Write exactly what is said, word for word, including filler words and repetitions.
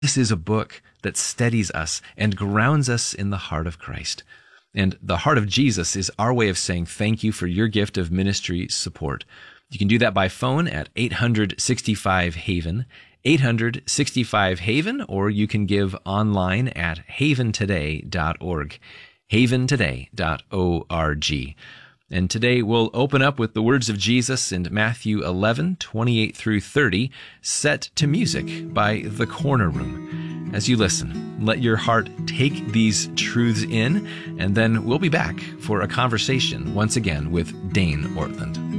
This is a book that steadies us and grounds us in the heart of Christ. And the heart of Jesus is our way of saying thank you for your gift of ministry support. You can do that by phone at eight hundred sixty-five Haven, eight hundred sixty-five Haven, or you can give online at haven today dot org, haven today dot org. And today we'll open up with the words of Jesus in Matthew eleven, twenty-eight through thirty, set to music by The Corner Room. As you listen, let your heart take these truths in, and then we'll be back for a conversation once again with Dane Ortland.